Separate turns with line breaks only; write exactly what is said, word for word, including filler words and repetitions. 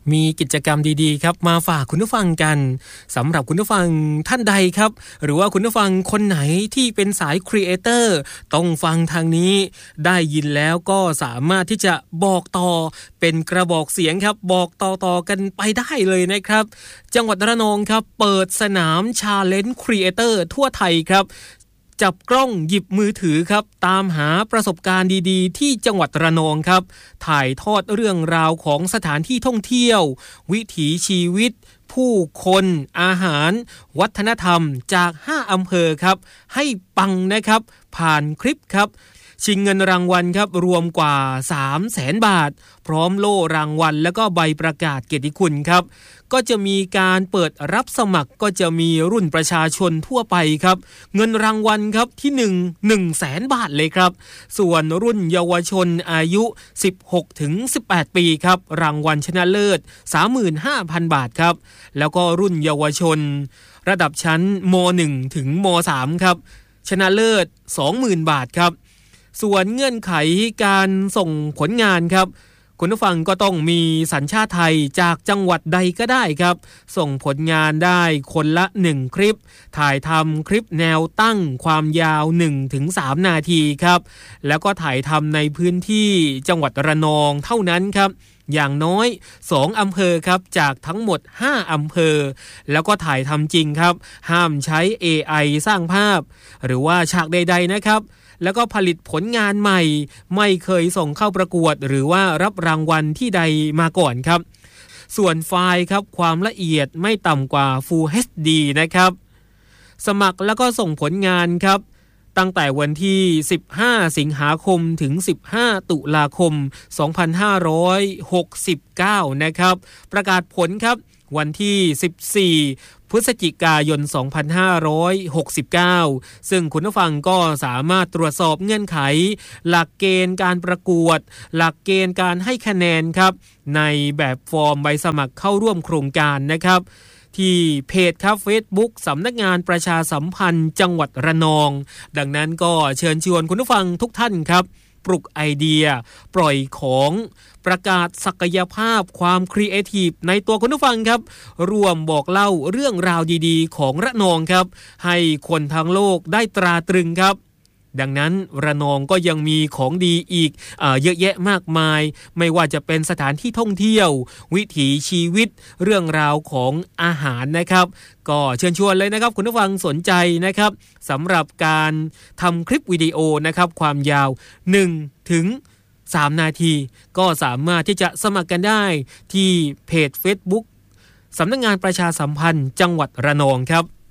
มีกิจกรรมดีๆครับมาฝากคุณผู้ฟังกันสำหรับคุณผู้ฟังท่านใดครับหรือว่าคุณผู้ฟังคนไหนที่เป็นสายครีเอเตอร์ต้องฟังทางนี้ได้ยินแล้วก็สามารถที่จะบอกต่อเป็นกระบอกเสียงครับบอกต่อๆกันไปได้เลยนะครับจังหวัดระนองครับเปิดสนามชาเลนจ์ครีเอเตอร์ทั่วไทยครับจับกล้องหยิบมือถือครับตามหาประสบการณ์ดีๆที่จังหวัดระนองครับถ่ายทอดเรื่องราวของสถานที่ท่องเที่ยววิถีชีวิตผู้คนอาหารวัฒนธรรมจากห้าอำเภอครับให้ปังนะครับผ่านคลิปครับชิงเงินรางวัลครับรวมกว่า สามแสน บาทพร้อมโล่รางวัลและก็ใบประกาศเกียรติคุณครับก็จะมีการเปิดรับสมัครก็จะมีรุ่นประชาชนทั่วไปครับเงินรางวัลครับที่หนึ่ง หนึ่งแสน บาทเลยครับส่วนรุ่นเยาวชนอายุ สิบหกถึงสิบแปด ปีครับรางวัลชนะเลิศ สามหมื่นห้าพัน บาทครับแล้วก็รุ่นเยาวชนระดับชั้นม.หนึ่ง ถึงม.สาม ครับชนะเลิศ สองหมื่น บาทครับส่วนเงื่อนไขการส่งผลงานครับคุณผู้ฟังก็ต้องมีสัญชาติไทยจากจังหวัดใดก็ได้ครับส่งผลงานได้คนละหนึ่งคลิปถ่ายทำคลิปแนวตั้งความยาว หนึ่งถึงสาม นาทีครับแล้วก็ถ่ายทำในพื้นที่จังหวัดระนองเท่านั้นครับอย่างน้อยสองอำเภอครับจากทั้งหมดห้าอำเภอแล้วก็ถ่ายทำจริงครับห้ามใช้ เอ ไอ สร้างภาพหรือว่าฉากใดๆนะครับแล้วก็ผลิตผลงานใหม่ไม่เคยส่งเข้าประกวดหรือว่ารับรางวัลที่ใดมาก่อนครับส่วนไฟล์ครับความละเอียดไม่ต่ำกว่า Full เอช ดี นะครับสมัครแล้วก็ส่งผลงานครับตั้งแต่วันที่สิบห้าสิงหาคมถึงสิบห้าตุลาคมสองพันห้าร้อยหกสิบเก้านะครับประกาศผลครับวันที่สิบสี่พฤศจิกายนสองพันห้าร้อยหกสิบเก้าซึ่งคุณผู้ฟังก็สามารถตรวจสอบเงื่อนไขหลักเกณฑ์การประกวดหลักเกณฑ์การให้คะแนนครับในแบบฟอร์มใบสมัครเข้าร่วมโครงการนะครับที่เพจครับ Facebook สำนักงานประชาสัมพันธ์จังหวัดระนองดังนั้นก็เชิญชวนคุณผู้ฟังทุกท่านครับปลุกไอเดียปล่อยของประกาศศักยภาพความครีเอทีฟในตัวคุณผู้ฟังครับร่วมบอกเล่าเรื่องราวดีๆของระนองครับให้คนทั้งโลกได้ตราตรึงครับดังนั้นระนองก็ยังมีของดีอีกเอ่อเยอะแยะมากมายไม่ว่าจะเป็นสถานที่ท่องเที่ยววิถีชีวิตเรื่องราวของอาหารนะครับก็เชิญชวนเลยนะครับคุณผู้ฟังสนใจนะครับสำหรับการทำคลิปวิดีโอนะครับความยาวหนึ่งถึงสามนาทีก็สามารถที่จะสมัครกันได้ที่เพจ Facebook สำนักงานประชาสัมพันธ์จังหวัดระนองครับ